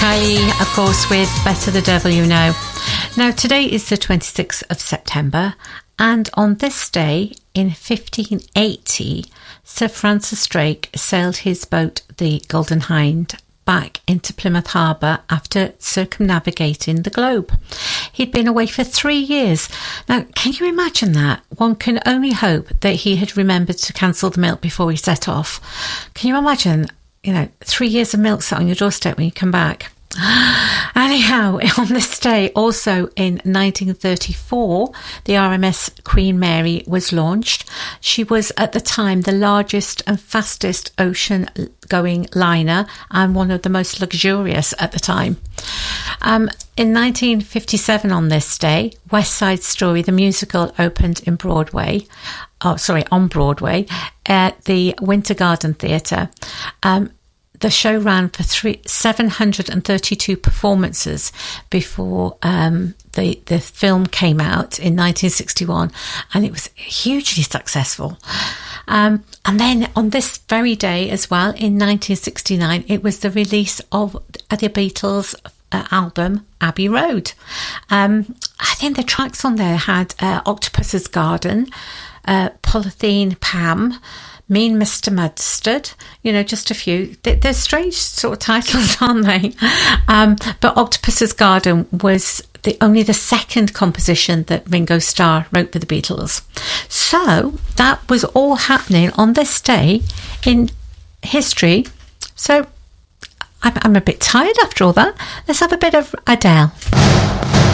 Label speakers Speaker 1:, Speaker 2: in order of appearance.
Speaker 1: Kylie, of course, with Better the Devil You Know. Now, today is the 26th of September, and on this day in 1580, Sir Francis Drake sailed his boat, the Golden Hind, back into Plymouth Harbour after circumnavigating the globe. He'd been away for 3 years. Now, can you imagine that? One can only hope that he had remembered to cancel the milk before he set off. Can you imagine, 3 years of milk sat on your doorstep when you come back? Anyhow, on this day, also in 1934, the RMS Queen Mary was launched. She was at the time the largest and fastest ocean-going liner and one of the most luxurious at the time. In 1957, on this day, West Side Story, the musical, opened on Broadway, at the Winter Garden Theatre. The show ran for 732 performances before the film came out in 1961, and it was hugely successful. And then on this very day as well, in 1969, it was the release of the Beatles' album Abbey Road. I think the tracks on there had Octopus's Garden, Polythene Pam, Mean Mr. Mustard, just a few. They're strange sort of titles, aren't they? But Octopus's Garden was only the second composition that Ringo Starr wrote for the Beatles. So that was all happening on this day in history. So I'm a bit tired after all that. Let's have a bit of Adele.